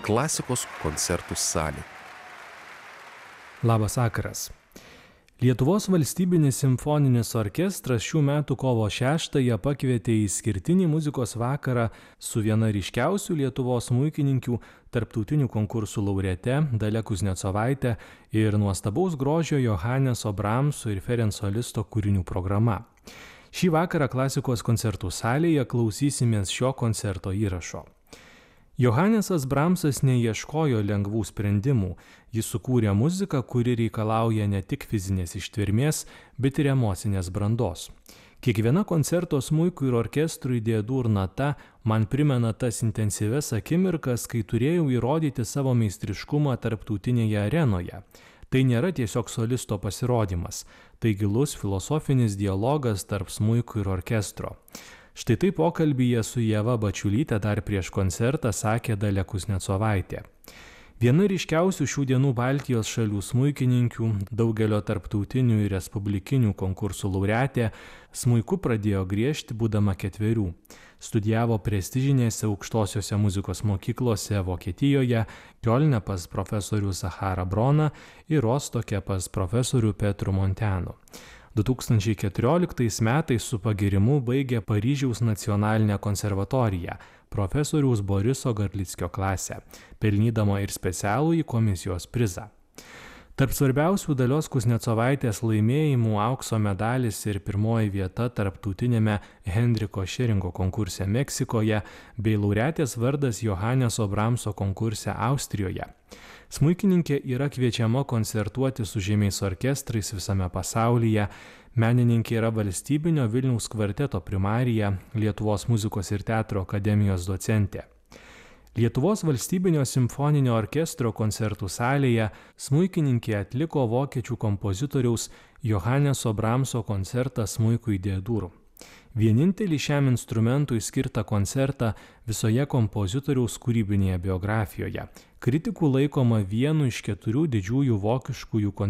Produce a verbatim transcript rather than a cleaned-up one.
klasikos koncertų salė. Labas vakaras. Lietuvos valstybinis simfoninis orkestras šių metų kovo šeštąją pakvietė į išskirtinį muzikos vakarą su viena ryškiausių Lietuvos smuikininkių, tarptautinių konkursų laureate Dalia Kuznecovaite ir nuostabaus grožio Johanneso Brahmso ir Ferenco Listo kūrinių programa. Šį vakarą klasikos koncertų salėje klausysimės šio koncerto įrašo. Johannesas Brahmsas neieškojo lengvų sprendimų, jis sukūrė muziką, kuri reikalauja ne tik fizinės ištvermės, bet ir emocinės brandos. Kiekviena koncerto smuikui ir orkestrui D-dur nata man primena tas intensyves akimirkas, kai turėjau įrodyti savo meistriškumą tarptautinėje arenoje. Tai nėra tiesiog solisto pasirodymas, tai gilus filosofinis dialogas tarp smuikų ir orkestro. Štai taip pokalbyje su Ieva Bačiulyte dar prieš koncertą sakė Dalia Kuznecovaitė. Viena ryškiausių šių dienų Baltijos šalių smuikininkių, daugelio tarptautinių ir respublikinių konkursų laureatė, smuiku pradėjo griežti būdama ketverių. Studijavo prestižinėse aukštosiose muzikos mokyklose Vokietijoje, Kiolne pas profesorių Zacharą Broną ir Rostoke pas profesorių Petru Montenu. du tūkstančiai keturioliktais metais su pagyrimu baigė Paryžiaus nacionalinę konservatoriją, profesoriaus Boriso Garlickio klasę, pelnydama ir specialųjį komisijos prizą. Tarp svarbiausių Dalios Kuznecovaitės laimėjimų aukso medalis ir pirmoji vieta tarptautinėme Hendriko Šeringo konkurse Meksikoje bei laureatės vardas Johanneso Brahmso konkurse Austrijoje. Smuikininkė yra kviečiama koncertuoti su žymiais orkestrais visame pasaulyje, menininkė yra valstybinio Vilniaus kvarteto primarija, Lietuvos muzikos ir teatro akademijos docentė. Lietuvos valstybinio simfoninio orkestro koncertų salėje smuikininkė atliko vokiečių kompozitoriaus Johanneso Brahmso koncertą smuikui D-dur. Vienintelį šiam instrumentui skirtą koncertą visoje kompozitoriaus kūrybinėje biografijoje. Kritikų laikoma vienu iš keturių didžiųjų vokiškųjų koncertų